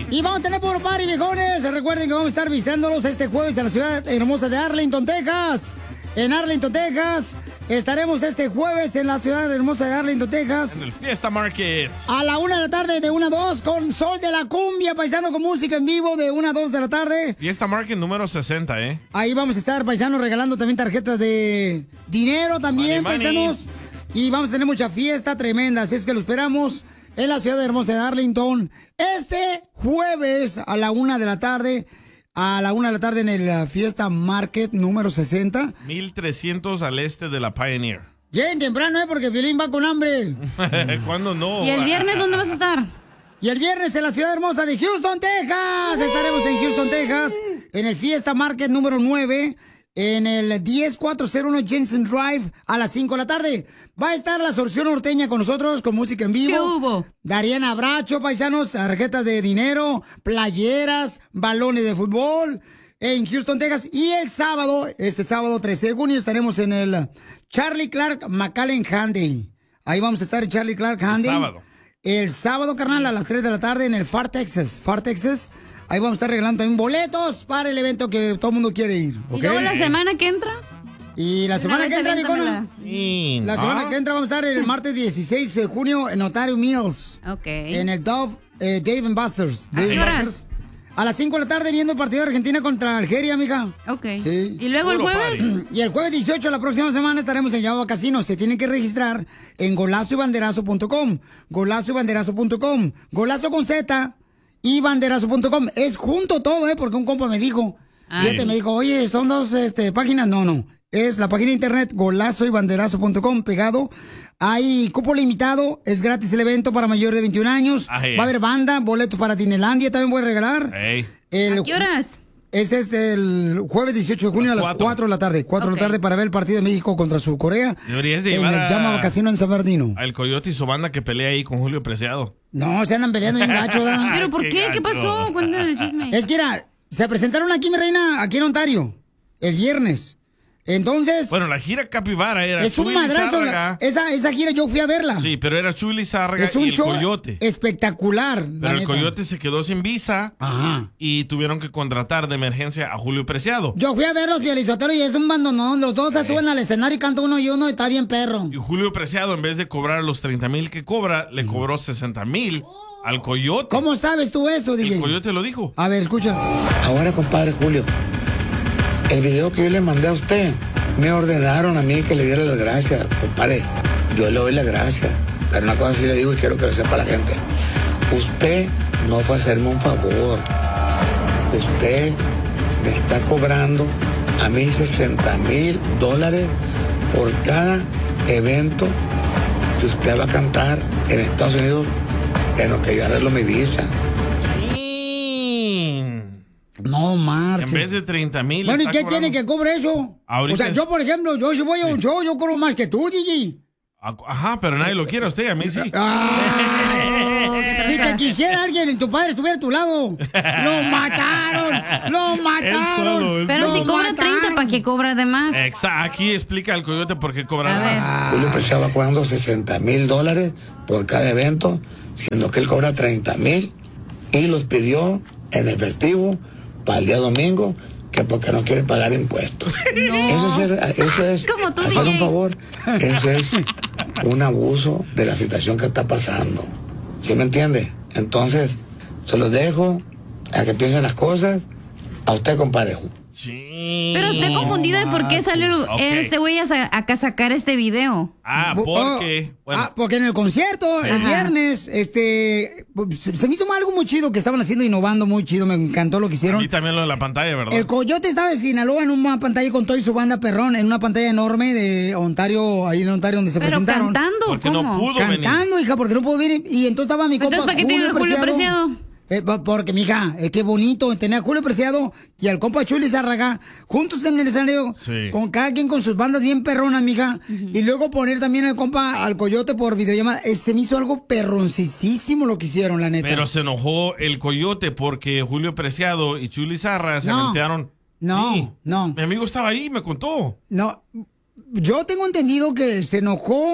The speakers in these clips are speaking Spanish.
Y vamos a tener puro party, viejones. Recuerden que vamos a estar visitándolos este jueves en la ciudad hermosa de Arlington, Texas. En Arlington, Texas. Estaremos este jueves en la ciudad hermosa de Arlington, Texas. En el Fiesta Market. A la 1 de la tarde, de 1 a 2, con Sol de la Cumbia, paisano, con música en vivo, de 1 a 2 de la tarde. Fiesta Market número 60, ¿eh? Ahí vamos a estar, paisanos, regalando también tarjetas de dinero también, Money, paisanos. Y vamos a tener mucha fiesta tremenda, así es que lo esperamos en la ciudad hermosa de Arlington. Este jueves a la 1 de la tarde. A la 1 de la tarde en el Fiesta Market número 60. 1300 al este de la Pioneer. Lleguen temprano, porque Piolín va con hambre. ¿Cuándo no? ¿Y el viernes dónde vas a estar? Y el viernes en la ciudad hermosa de Houston, Texas. Estaremos en Houston, Texas, en el Fiesta Market número 9, en el 10401 Jensen Drive a las 5 de la tarde. Va a estar la Solución Norteña con nosotros, con música en vivo. ¿Qué hubo? Dariana Bracho, paisanos, tarjetas de dinero, playeras, balones de fútbol en Houston, Texas. Y el sábado, este sábado 13 de junio, estaremos en el Charlie Clark McAllen Handy. Ahí vamos a estar en Charlie Clark Handy. El sábado, carnal, a las 3 de la tarde en el Far Texas. Ahí vamos a estar regalando también boletos para el evento que todo el mundo quiere ir. ¿Okay? ¿Y luego la semana que entra? Y la semana que entra, Vicona. La semana que entra vamos a estar el martes 16 de junio en Ontario Mills. Ok. En el Dave Buster's. ¿A qué horas? A las 5 de la tarde viendo el partido de Argentina contra Algeria, amiga. Ok. Sí. ¿Y luego el jueves? Y el jueves 18, la próxima semana, estaremos en Yahoo Casino. Se tienen que registrar en golazoybanderazo.com. Golazoybanderazo.com. Golazo con Z y banderazo.com. Es junto todo, porque un compa me dijo. Y me dijo, oye, son dos páginas. No. Es la página de internet golazoybanderazo.com, pegado. Hay cupo limitado, es gratis el evento para mayores de 21 años. Va a haber banda, boletos para Tinelandia, también voy a regalar. ¿A qué horas? Ese es el jueves 18 de junio a las 4 de la tarde. 4 de la tarde para ver el partido de México contra Sur Corea. Deberías de en llevar el Llama Casino en San Bernardino. Al Coyote y su banda que pelea ahí con Julio Preciado. No, se andan peleando bien gacho, ¿verdad? ¿Pero por qué? ¿Qué pasó? Cuéntame el chisme. Es que se presentaron aquí, mi reina, aquí en Ontario, el viernes. Entonces... Bueno, la gira Capibara era es un madrazo. Esa gira yo fui a verla. Sí, pero era Chuy Lizárraga es un y el show Coyote. Espectacular. Pero el Coyote se quedó sin visa. Ajá. Y tuvieron que contratar de emergencia a Julio Preciado. Yo fui a verlos, Piolizotero, y es un bandonón. Los dos se suben al escenario y cantan uno y uno y está bien perro. Y Julio Preciado, en vez de cobrar los 30,000 que cobra, le cobró 60,000 al Coyote. ¿Cómo sabes tú eso, DJ? El Coyote lo dijo. A ver, escucha. Ahora, compadre Julio, el video que yo le mandé a usted, me ordenaron a mí que le diera las gracias, compadre. Yo le doy las gracias. Pero una cosa sí le digo y quiero que lo sepa la gente. Usted no fue a hacerme un favor. Usted me está cobrando a mí $60,000 por cada evento que usted va a cantar en Estados Unidos en lo que yo arreglo mi visa. No marches. En vez de 30,000. Bueno, ¿y qué tiene que cobre eso? Ahorita o sea, yo, por ejemplo, si voy a un show, yo cobro más que tú, Gigi. Ajá, pero nadie lo quiere a usted, a mí sí. Si te quisiera alguien, tu padre estuviera a tu lado. ¡Lo mataron! Pero si cobra 30, ¿para qué cobra de más? Exacto, aquí explica el Coyote por qué cobra más. Julio Preciado va cobrando $60,000 por cada evento, siendo que él cobra 30,000 y los pidió en efectivo para el día domingo, que porque no quiere pagar impuestos. No. Eso es hacer un favor. Eso es un abuso de la situación que está pasando. ¿Sí me entiende? Entonces, se los dejo a que piensen las cosas. A usted, compadre. Sí. Pero estoy confundida de por qué salió este güey a sacar este video. Porque... Bueno. Porque en el concierto, el viernes, se me hizo algo muy chido que estaban haciendo, innovando muy chido. Me encantó lo que hicieron. A mí también lo de la pantalla, ¿verdad? El Coyote estaba en Sinaloa en una pantalla con todo y su banda perrón, en una pantalla enorme de Ontario, ahí en Ontario donde se presentaron. Cantando, porque ¿cómo? No pudo cantando, venir. hija, porque no pudo venir. Y entonces estaba mi compa. Entonces, ¿para qué tiene el Julio Preciado? Porque, mija, qué bonito tener a Julio Preciado y al compa Chuy Lizárraga juntos en el escenario, con cada quien con sus bandas bien perronas, mija. Y luego poner también al compa, al Coyote por videollamada. Se me hizo algo perroncísimo lo que hicieron, la neta. Pero se enojó el Coyote porque Julio Preciado y Chuy Lizárraga se aventearon. No. Mi amigo estaba ahí y me contó. No, yo tengo entendido que se enojó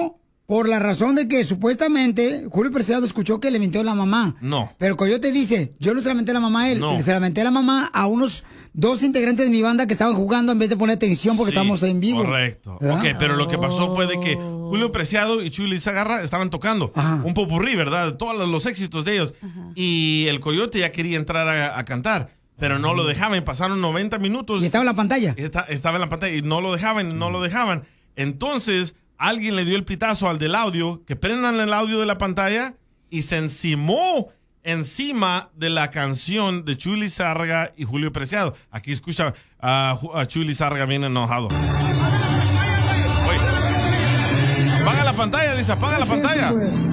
Por la razón de que supuestamente Julio Preciado escuchó que le mintió a la mamá. No. Pero el Coyote dice, yo no se la menté a la mamá a él, No. se la menté a la mamá a unos 2 integrantes de mi banda que estaban jugando en vez de poner atención porque estábamos en vivo. Correcto. ¿Verdad? Ok, pero lo que pasó fue de que Julio Preciado y Chuy Lizárraga estaban tocando un popurrí, ¿verdad? Todos los éxitos de ellos. Y el Coyote ya quería entrar a cantar, pero no lo dejaban. Pasaron 90 minutos. Y estaba en la pantalla. Estaba en la pantalla y no lo dejaban. Entonces, alguien le dio el pitazo al del audio, que prendan el audio de la pantalla, y se encimó encima de la canción de Chuy Lizárraga y Julio Preciado. Aquí escucha a Chuy Lizárraga bien enojado. Oye, apaga la pantalla, dice, apaga la pantalla.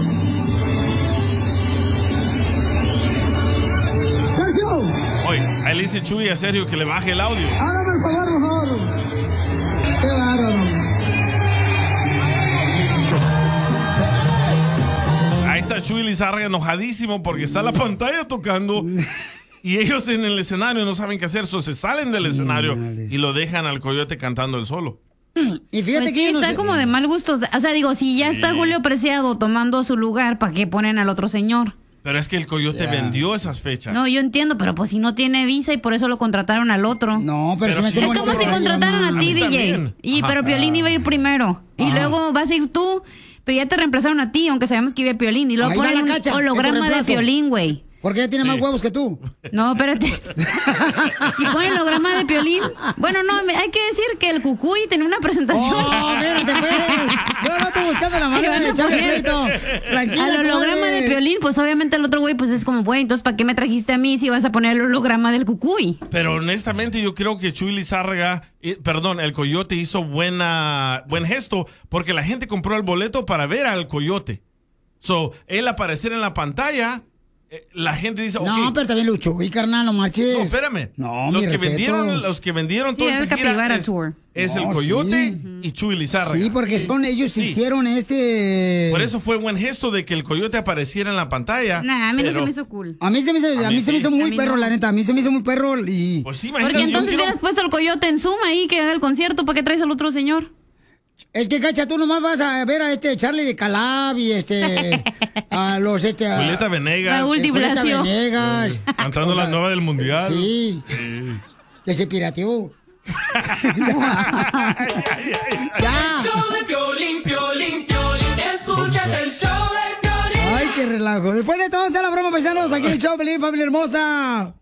¡Sergio! Oye, ahí le dice Chuy a Sergio que le baje el audio. Hágame el favor, mejor. ¡Qué bárbaro! Ahí está Chuy Lizárraga enojadísimo porque está la pantalla tocando y ellos en el escenario no saben qué hacer, se salen del escenario y lo dejan al Coyote cantando él solo. Y fíjate Pues que sí, yo no está sé- como de mal gusto. O sea, digo, si ya está Julio Preciado tomando su lugar, ¿para qué ponen al otro señor? Pero es que el Coyote vendió esas fechas. No, yo entiendo, pero pues si no tiene visa y por eso lo contrataron al otro. No, pero se me hace Es bonito como si que contrataron vayan a ti, mí DJ. también. Pero Piolín iba a ir primero. Y luego vas a ir tú, pero ya te reemplazaron a ti, aunque sabemos que iba Piolín. Y luego Ahí va ponen la un Cacha, es tu holograma de reemplazo. Piolín, güey. Porque ella tiene más huevos que tú. No, espérate. Y ponen el holograma de Piolín. Bueno, no, hay que decir que el Cucuy tenía una presentación. ¡Oh, espérate, pues! No estoy buscando la manera de echarle pleito. Tranquila, Al holograma comadre. de Piolín, pues obviamente el otro güey pues es como, güey, entonces ¿para qué me trajiste a mí si vas a poner el holograma del Cucuy? Pero honestamente yo creo que Chuy Lizárraga, el Coyote hizo buen gesto porque la gente compró el boleto para ver al Coyote. So, él aparecer en la pantalla, la gente dice, No, ok. pero también Lucho y carnal, no marches. No, espérame. No, los mis que respetos. vendieron Sí, todo era esta el gira Capibara Tour. es No, el Coyote sí. y Chuy Lizárraga. Sí, porque son ellos Sí. hicieron Por eso fue buen gesto de que el Coyote apareciera en la pantalla. Nah, a mí no pero- se me hizo cool. A mí se me hizo A muy mí perro, no. la neta. A mí se me hizo muy perro y... Pues sí, imagínate. Porque yo entonces quiero- hubieras puesto el Coyote en Zoom ahí que haga el concierto. ¿Para qué traes al otro señor? Es que, Cacha, tú nomás vas a ver a Charlie de Calab y a los Julieta Venegas Raúl Di Julieta Blasio. Venegas. cantando O sea, la nueva del mundial. Sí. Que se pirateó. Ya. Show de Piolín, Piolín, Piolín. Escuchas el show de Piolín. Ay, qué relajo. Después de todo, vamos a la broma, paisanos. Aquí en el show, Pelín, familia hermosa.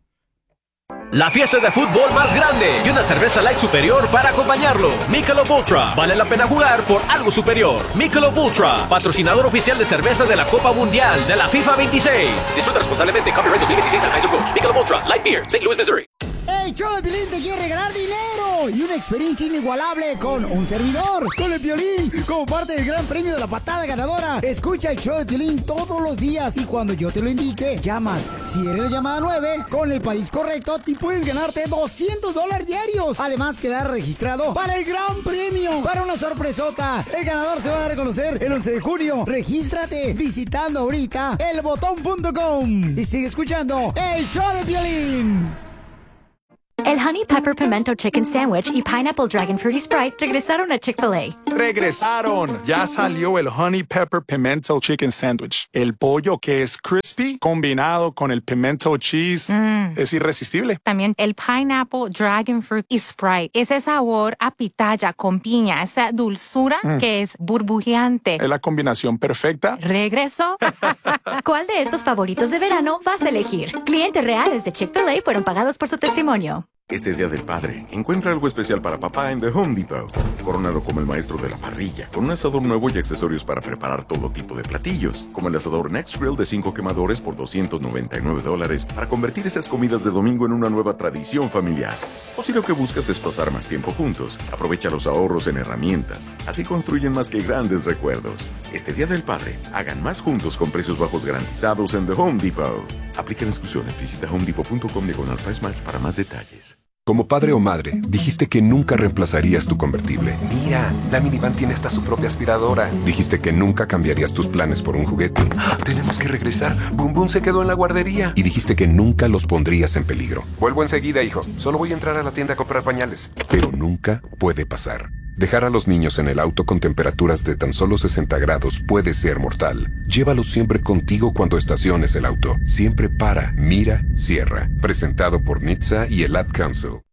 La fiesta de fútbol más grande y una cerveza light superior para acompañarlo. Michelob Ultra. Vale la pena jugar por algo superior. Michelob Ultra, patrocinador oficial de cerveza de la Copa Mundial de la FIFA 26. Disfruta responsablemente. Copyright 2026 Anheuser-Busch. Michelob Ultra Light Beer, St. Louis, Missouri. El show de Piolín te quiere regalar dinero y una experiencia inigualable con un servidor, con el Piolín, como parte del gran premio de la patada ganadora. Escucha el show de Piolín todos los días y cuando yo te lo indique, llamas. Si eres la llamada 9, con el país correcto, te puedes ganarte $200 diarios. Además, quedar registrado para el gran premio, para una sorpresota. El ganador se va a dar a conocer el 11 de junio. Regístrate visitando ahorita elbotón.com y sigue escuchando el show de Piolín. El Honey Pepper Pimento Chicken Sandwich y Pineapple Dragon Fruity Sprite regresaron a Chick-fil-A. ¡Regresaron! Ya salió el Honey Pepper Pimento Chicken Sandwich. El pollo que es crispy combinado con el pimento cheese es irresistible. También el Pineapple Dragon Fruit y Sprite. Ese sabor a pitaya con piña, esa dulzura que es burbujeante. Es la combinación perfecta. ¿Regresó? ¿Cuál de estos favoritos de verano vas a elegir? Clientes reales de Chick-fil-A fueron pagados por su testimonio. Este Día del Padre, encuentra algo especial para papá en The Home Depot. Córonalo como el maestro de la parrilla, con un asador nuevo y accesorios para preparar todo tipo de platillos, como el asador Next Grill de 5 quemadores por $299 para convertir esas comidas de domingo en una nueva tradición familiar. O si lo que buscas es pasar más tiempo juntos, aprovecha los ahorros en herramientas. Así construyen más que grandes recuerdos. Este Día del Padre, hagan más juntos con precios bajos garantizados en The Home Depot. Aplican exclusiones. Visita homedepot.com/price match para más detalles. Como padre o madre, dijiste que nunca reemplazarías tu convertible. Mira, la minivan tiene hasta su propia aspiradora. Dijiste que nunca cambiarías tus planes por un juguete. Tenemos que regresar. Boom Boom se quedó en la guardería. Y dijiste que nunca los pondrías en peligro. Vuelvo enseguida, hijo. Solo voy a entrar a la tienda a comprar pañales. Pero nunca puede pasar. Dejar a los niños en el auto con temperaturas de tan solo 60 grados puede ser mortal. Llévalos siempre contigo cuando estaciones el auto. Siempre para, mira, cierra. Presentado por NHTSA y el Ad Council.